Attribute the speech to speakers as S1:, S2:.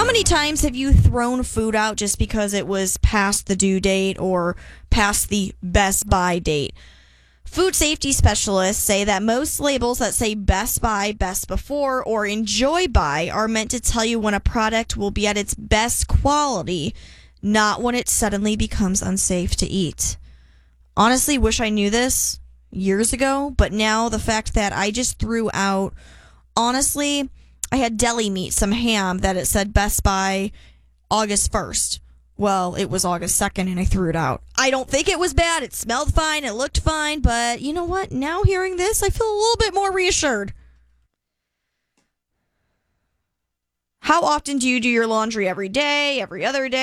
S1: many times have you thrown food out just because it was past the due date or past the best buy date? Food safety specialists say that most labels that say best buy, best before, or enjoy buy are meant to tell you when a product will be at its best quality, not when it suddenly becomes unsafe to eat. Honestly, wish I knew this years ago, but now the fact that I just threw out, honestly, I had deli meat, some ham that it said best buy August 1st. Well, it was August 2nd and I threw it out. I don't think it was bad. It smelled fine. It looked fine. But you know what? Now hearing this, I feel a little bit more reassured. How often do you do your laundry? Every day? Every other day?